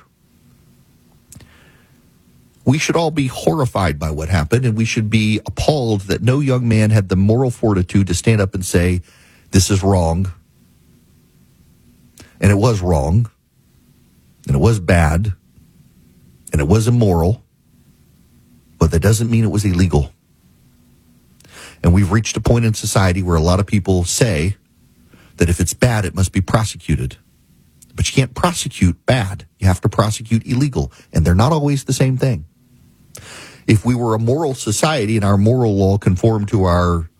We should all be horrified by what happened, and we should be appalled that no young man had the moral fortitude to stand up and say, this is wrong. And it was wrong. And it was bad. And it was immoral. But that doesn't mean it was illegal. And we've reached a point in society where a lot of people say that if it's bad, it must be prosecuted. But you can't prosecute bad. You have to prosecute illegal, and they're not always the same thing. If we were a moral society and our moral law conformed to our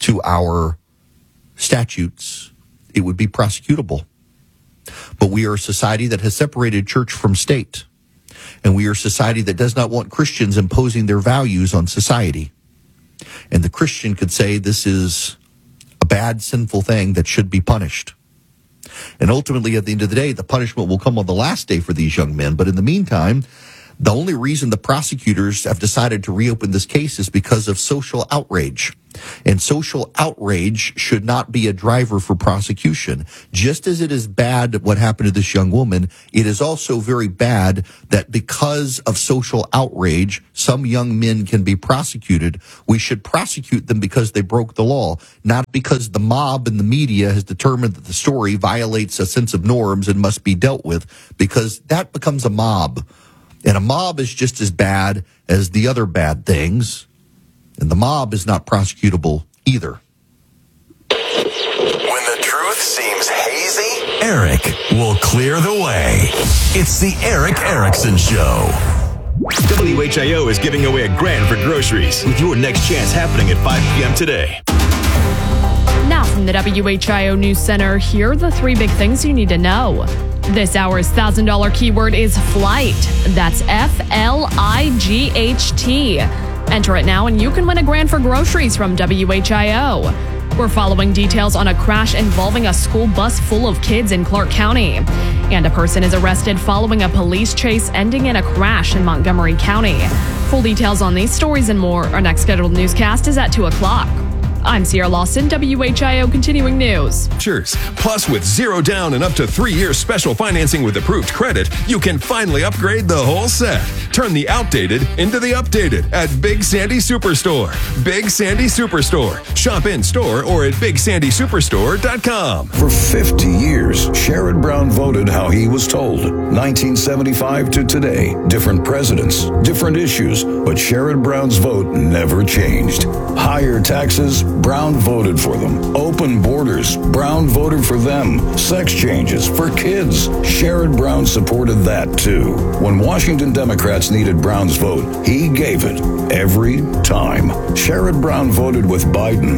statutes, it would be prosecutable. But we are a society that has separated church from state. And we are a society that does not want Christians imposing their values on society. And the Christian could say this is a bad, sinful thing that should be punished. And ultimately, at the end of the day, the punishment will come on the last day for these young men. But in the meantime, the only reason the prosecutors have decided to reopen this case is because of social outrage. And social outrage should not be a driver for prosecution. Just as it is bad what happened to this young woman, it is also very bad that because of social outrage, some young men can be prosecuted. We should prosecute them because they broke the law, not because the mob and the media has determined that the story violates a sense of norms and must be dealt with, because that becomes a mob. And a mob is just as bad as the other bad things. And the mob is not prosecutable either. When the truth seems hazy, Eric will clear the way. It's the Eric Erickson Show. WHIO is giving away $1,000 for groceries with your next chance happening at 5 p.m. today. Now from the WHIO News Center, here are the 3 big things you need to know. This hour's $1,000 keyword is flight. That's FLIGHT. Enter it now and you can win $1,000 for groceries from WHIO. We're following details on a crash involving a school bus full of kids in Clark County. And a person is arrested following a police chase ending in a crash in Montgomery County. Full details on these stories and more. Our next scheduled newscast is at 2 o'clock. I'm Sierra Lawson, WHIO Continuing News. Plus, with 0 down and up to 3 years special financing with approved credit, you can finally upgrade the whole set. Turn the outdated into the updated at Big Sandy Superstore. Big Sandy Superstore. Shop in store or at BigSandySuperstore.com. For 50 years, Sherrod Brown voted how he was told. 1975 to today, different presidents, different issues, but Sherrod Brown's vote never changed. Higher taxes, Brown voted for them. Open borders, Brown voted for them. Sex changes for kids, Sherrod Brown supported that too. When Washington Democrats needed Brown's vote, he gave it every time. Sherrod Brown voted with Biden,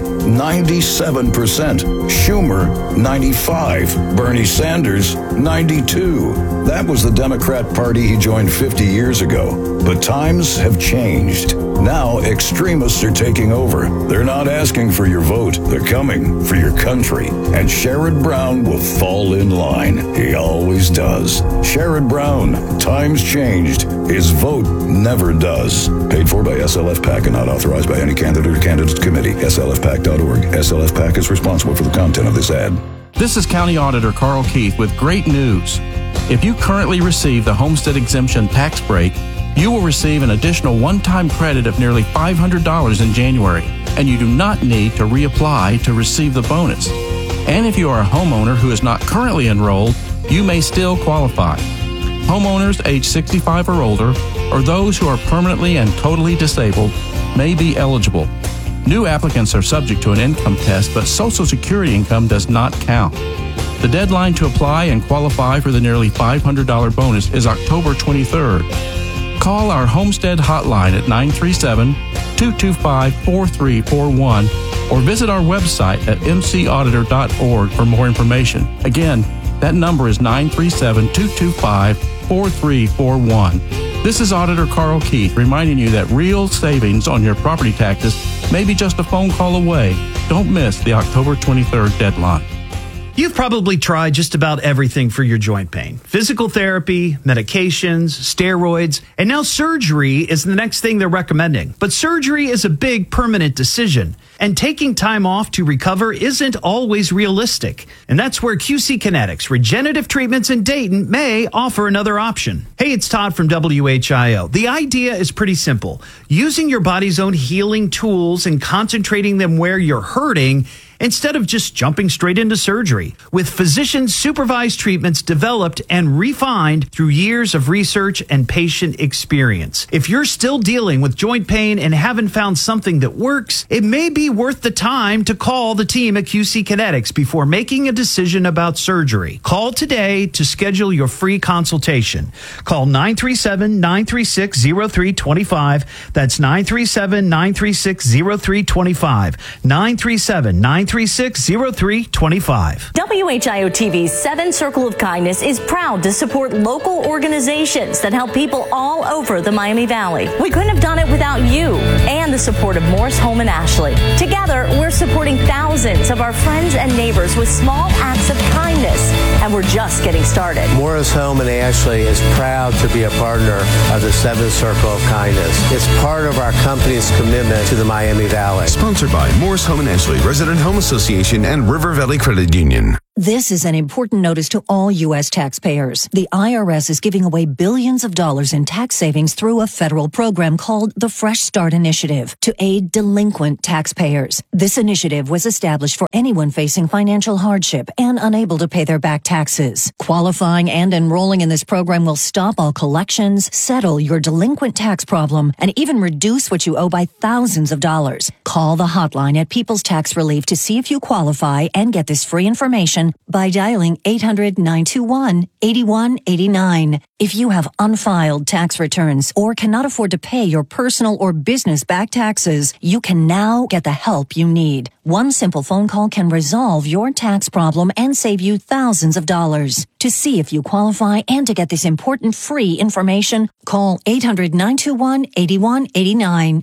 97%. Schumer, 95%. Bernie Sanders, 92%. That was the Democrat Party he joined 50 years ago. But times have changed. Now extremists are taking over. They're not asking for your vote. They're coming for your country. And Sherrod Brown will fall in line. He always does. Sherrod Brown, times changed. His vote never does. Paid for by SLF PAC and not authorized by any candidate or candidate committee. SLFPAC.org. SLF PAC is responsible for the content of this ad. This is County Auditor Carl Keith with great news. If you currently receive the Homestead Exemption tax break, you will receive an additional one-time credit of nearly $500 in January, and you do not need to reapply to receive the bonus. And if you are a homeowner who is not currently enrolled, you may still qualify. Homeowners age 65 or older, or those who are permanently and totally disabled, may be eligible. New applicants are subject to an income test, but Social Security income does not count. The deadline to apply and qualify for the nearly $500 bonus is October 23rd. Call our Homestead hotline at 937-225-4341 or visit our website at mcauditor.org for more information. Again, that number is 937-225-4341. This is Auditor Carl Keith reminding you that real savings on your property taxes may be just a phone call away. Don't miss the October 23rd deadline. You've probably tried just about everything for your joint pain. Physical therapy, medications, steroids, and now surgery is the next thing they're recommending. But surgery is a big permanent decision, and taking time off to recover isn't always realistic. And that's where QC Kinetics Regenerative Treatments in Dayton may offer another option. Hey, it's Todd from WHIO. The idea is pretty simple. Using your body's own healing tools and concentrating them where you're hurting instead of just jumping straight into surgery, with physician-supervised treatments developed and refined through years of research and patient experience. If you're still dealing with joint pain and haven't found something that works, it may be be worth the time to call the team at QC Kinetics before making a decision about surgery. Call today to schedule your free consultation. Call 937-936-0325. That's 937-936-0325. 937-936-0325. WHIO TV's 7 Circle of Kindness is proud to support local organizations that help people all over the Miami Valley. We couldn't have done it without you and the support of Morris Home in Ashley. Together, we're supporting thousands of our friends and neighbors with small acts of kindness, and we're just getting started. Morris Home in Ashley is proud to be a partner of the 7th Circle of Kindness. It's part of our company's commitment to the Miami Valley. Sponsored by Morris Home in Ashley, Resident Home Association, and River Valley Credit Union. This is an important notice to all U.S. taxpayers. The IRS is giving away billions of dollars in tax savings through a federal program called the Fresh Start Initiative to aid delinquent taxpayers. This initiative was established for anyone facing financial hardship and unable to pay their back taxes. Qualifying and enrolling in this program will stop all collections, settle your delinquent tax problem, and even reduce what you owe by thousands of dollars. Call the hotline at People's Tax Relief to see if you qualify and get this free information by dialing 800-921-8189. If you have unfiled tax returns or cannot afford to pay your personal or business back taxes, you can now get the help you need. One simple phone call can resolve your tax problem and save you thousands of dollars. To see if you qualify and to get this important free information, call 800-921-8189.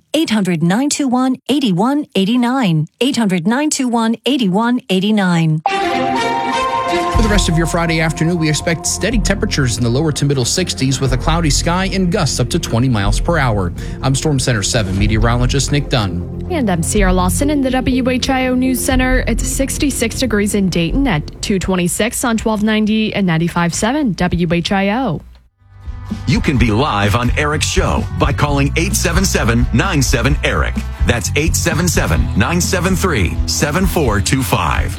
800-921-8189. 800-921-8189. For the rest of your Friday afternoon, we expect steady temperatures in the lower to middle 60s with a cloudy sky and gusts up to 20 miles per hour. I'm Storm Center 7 meteorologist Nick Dunn. And I'm Sierra Lawson in the WHIO News Center. It's 66 degrees in Dayton at 226 on 1290 and 95.7 WHIO. You can be live on Eric's show by calling 877-97-ERIC. That's 877-973-7425.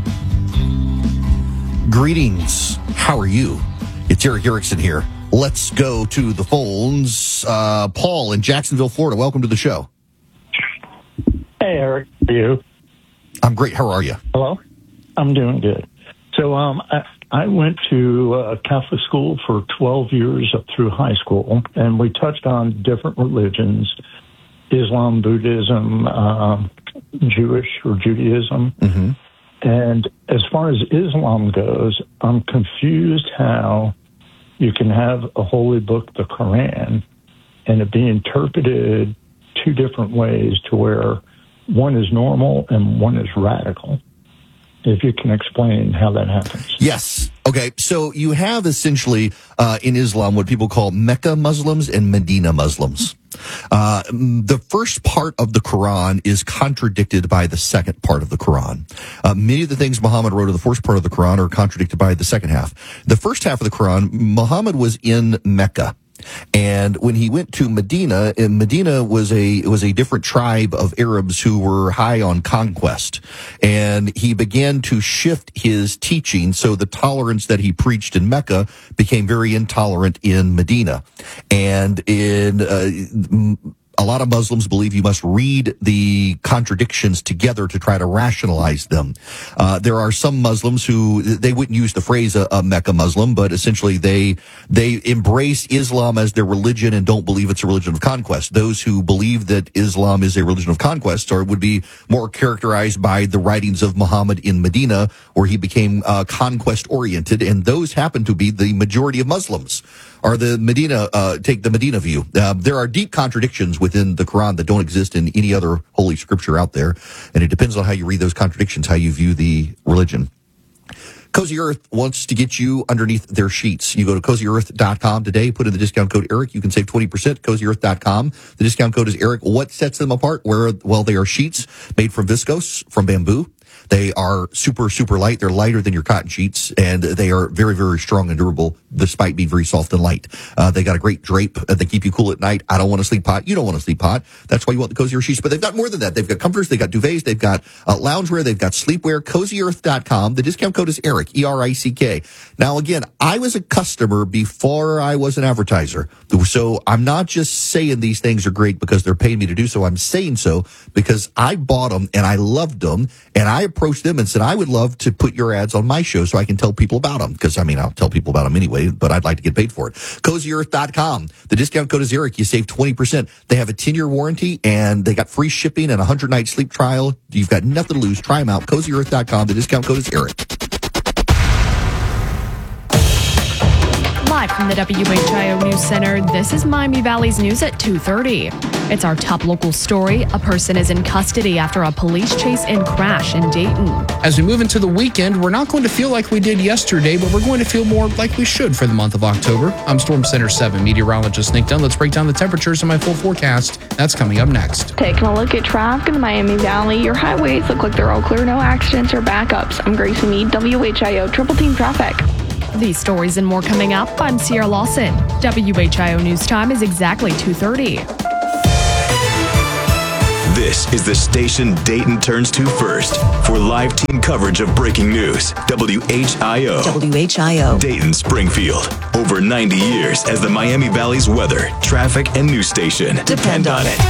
Greetings. How are you? It's Eric Erickson here. Let's go to the phones. Paul in Jacksonville, Florida. Welcome to the show. Hey, Eric. How are you? I'm great. How are you? Hello? I'm doing good. So I went to Catholic school for 12 years up through high school, and we touched on different religions, Islam, Buddhism, Jewish or Judaism. Mm-hmm. And as far as Islam goes, I'm confused how you can have a holy book, the Quran, and it be interpreted two different ways to where one is normal and one is radical. If you can explain how that happens. Yes. Okay. So you have essentially in Islam what people call Mecca Muslims and Medina Muslims. The first part of the Quran is contradicted by the second part of the Quran. Many of the things Muhammad wrote in the first part of the Quran are contradicted by the second half. The first half of the Quran, Muhammad was in Mecca. And when he went to Medina, and Medina was a different tribe of Arabs who were high on conquest. And he began to shift his teaching, so the tolerance that he preached in Mecca became very intolerant in Medina. And a lot of Muslims believe you must read the contradictions together to try to rationalize them. There are some Muslims who, they wouldn't use the phrase a Mecca Muslim, but essentially they embrace Islam as their religion and don't believe it's a religion of conquest. Those who believe that Islam is a religion of conquest would be more characterized by the writings of Muhammad in Medina, where he became conquest oriented, and those happen to be the majority of Muslims. Or the Medina, take the Medina view. There are deep contradictions within the Quran that don't exist in any other holy scripture out there. And it depends on how you read those contradictions, how you view the religion. Cozy Earth wants to get you underneath their sheets. You go to CozyEarth.com today, put in the discount code ERIC. You can save 20%, CozyEarth.com. The discount code is ERIC. What sets them apart? Well, they are sheets made from viscose, from bamboo. They are super, super light. They're lighter than your cotton sheets, and they are very, very strong and durable, despite being very soft and light. They got a great drape. They keep you cool at night. I don't want to sleep hot. You don't want to sleep hot. That's why you want the Cozy Earth sheets. But they've got more than that. They've got comforters. They've got duvets. They've got loungewear. They've got sleepwear. CozyEarth.com. The discount code is Eric, E-R-I-C-K. Now, again, I was a customer before I was an advertiser. So I'm not just saying these things are great because they're paying me to do so. I'm saying so because I bought them and I loved them, and I approached them and said, I would love to put your ads on my show so I can tell people about them. Because, I'll tell people about them anyway, but I'd like to get paid for it. CozyEarth.com. The discount code is Eric. You save 20%. They have a 10-year warranty, and they got free shipping and a 100-night sleep trial. You've got nothing to lose. Try them out. CozyEarth.com. The discount code is Eric. Live from the WHIO News Center, this is Miami Valley's news at 2:30. It's our top local story. A person is in custody after a police chase and crash in Dayton. As we move into the weekend, we're not going to feel like we did yesterday, but we're going to feel more like we should for the month of October. I'm Storm Center 7 meteorologist Nick Dunn. Let's break down the temperatures in my full forecast. That's coming up next. Taking a look at traffic in the Miami Valley, your highways look like they're all clear, no accidents or backups. I'm Gracie Mead, WHIO Triple Team Traffic. These stories and more coming up. I'm Sierra Lawson. WHIO News Time is exactly 2:30. This is the station Dayton turns to first for live team coverage of breaking news. WHIO. WHIO. Dayton Springfield. Over 90 years as the Miami Valley's weather, traffic, and news station. Depend on it.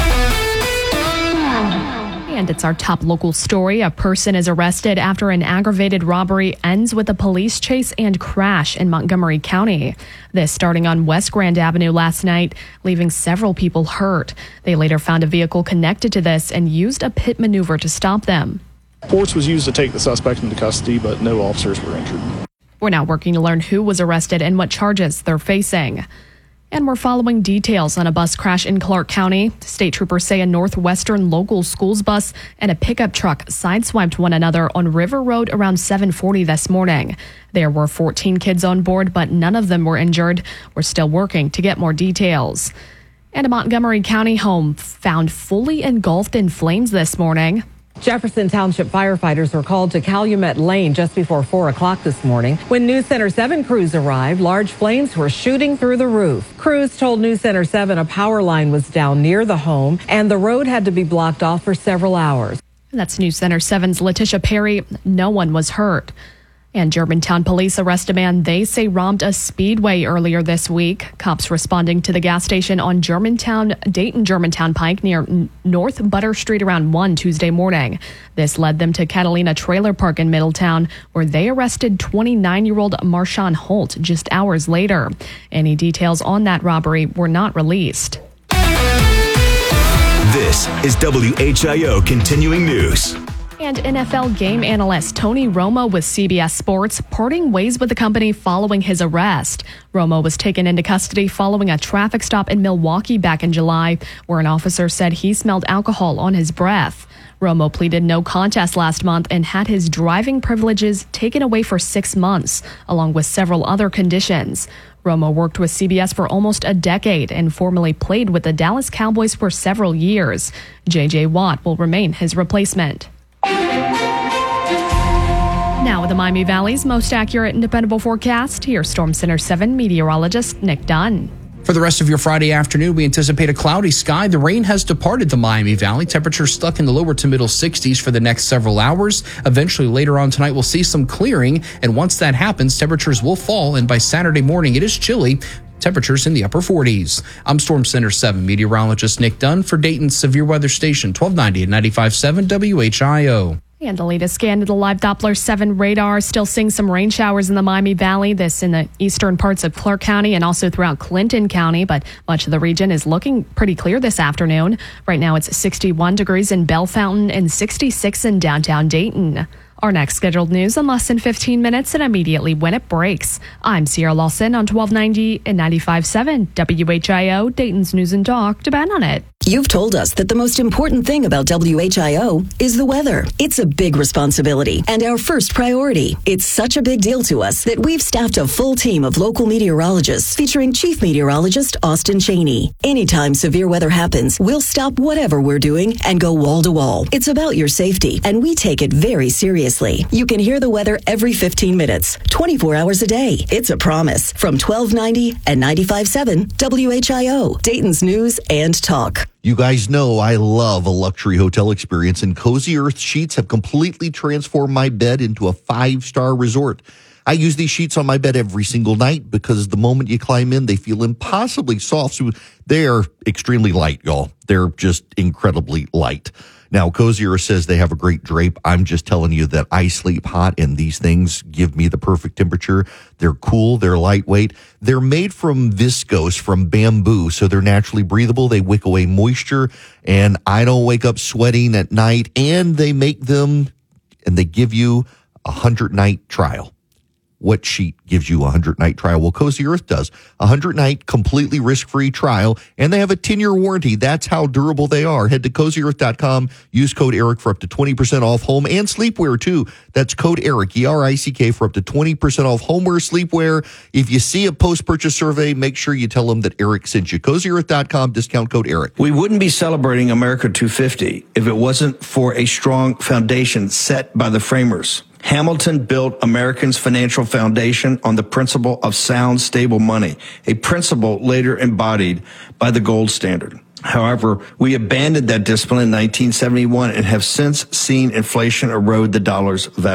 And it's our top local story. A person is arrested after an aggravated robbery ends with a police chase and crash in Montgomery County. This starting on West Grand Avenue last night, leaving several people hurt. They later found a vehicle connected to this and used a pit maneuver to stop them. Force was used to take the suspect into custody, but no officers were injured. We're now working to learn who was arrested and what charges they're facing. And we're following details on a bus crash in Clark County. State troopers say a Northwestern local schools bus and a pickup truck sideswiped one another on River Road around 7:40 this morning. There were 14 kids on board, but none of them were injured. We're still working to get more details. And a Montgomery County home found fully engulfed in flames this morning. Jefferson Township firefighters were called to Calumet Lane just before 4 o'clock this morning. When News Center 7 crews arrived, large flames were shooting through the roof. Crews told News Center 7 a power line was down near the home and the road had to be blocked off for several hours. That's News Center 7's Letitia Perry. No one was hurt. And Germantown police arrest a man they say robbed a Speedway earlier this week. Cops responding to the gas station on Dayton Germantown Pike near North Butter Street around 1 Tuesday morning. This led them to Catalina Trailer Park in Middletown, where they arrested 29-year-old Marshawn Holt just hours later. Any details on that robbery were not released. This is WHIO Continuing News. And NFL game analyst Tony Romo with CBS Sports parting ways with the company following his arrest. Romo was taken into custody following a traffic stop in Milwaukee back in July, where an officer said he smelled alcohol on his breath. Romo pleaded no contest last month and had his driving privileges taken away for 6 months, along with several other conditions. Romo worked with CBS for almost a decade and formerly played with the Dallas Cowboys for several years. J.J. Watt will remain his replacement. Now with the Miami Valley's most accurate and dependable forecast, here's Storm Center 7 meteorologist Nick Dunn. For the rest of your Friday afternoon, we anticipate a cloudy sky. The rain has departed the Miami Valley. Temperatures stuck in the lower to middle 60s for the next several hours. Eventually, later on tonight, we'll see some clearing. And once that happens, temperatures will fall. And by Saturday morning, it is chilly. Temperatures in the upper 40s. I'm Storm Center 7 meteorologist Nick Dunn for Dayton's Severe Weather Station, 1290 and 95.7 WHIO. And the latest scan of the live Doppler 7 radar still seeing some rain showers in the Miami Valley. This in the eastern parts of Clark County and also throughout Clinton County. But much of the region is looking pretty clear this afternoon. Right now it's 61 degrees in Bell Fountain and 66 in downtown Dayton. Our next scheduled news in less than 15 minutes and immediately when it breaks. I'm Sierra Lawson on 1290 and 95.7 WHIO, Dayton's News and Talk. Depend on it. You've told us that the most important thing about WHIO is the weather. It's a big responsibility and our first priority. It's such a big deal to us that we've staffed a full team of local meteorologists featuring Chief Meteorologist Austin Cheney. Anytime severe weather happens, we'll stop whatever we're doing and go wall to wall. It's about your safety, and we take it very seriously. You can hear the weather every 15 minutes, 24 hours a day. It's a promise from 1290 and 95.7 WHIO, Dayton's News and Talk. You guys know I love a luxury hotel experience, and Cozy Earth sheets have completely transformed my bed into a 5-star resort. I use these sheets on my bed every single night because the moment you climb in, they feel impossibly soft. So they are extremely light, y'all. They're just incredibly light. Now, Cozy Earth says they have a great drape. I'm just telling you that I sleep hot, and these things give me the perfect temperature. They're cool. They're lightweight. They're made from viscose, from bamboo, so they're naturally breathable. They wick away moisture, and I don't wake up sweating at night. And they make them, and they give you a 100-night trial. What sheet gives you a 100-night trial? Well, Cozy Earth does. A 100-night completely risk-free trial, and they have a 10-year warranty. That's how durable they are. Head to CozyEarth.com. Use code ERIC for up to 20% off home and sleepwear, too. That's code ERIC, E-R-I-C-K, for up to 20% off homeware, sleepwear. If you see a post-purchase survey, make sure you tell them that Eric sent you. CozyEarth.com, discount code ERIC. We wouldn't be celebrating America 250 if it wasn't for a strong foundation set by the framers. Hamilton built Americans' financial foundation on the principle of sound, stable money, a principle later embodied by the gold standard. However, we abandoned that discipline in 1971 and have since seen inflation erode the dollar's value.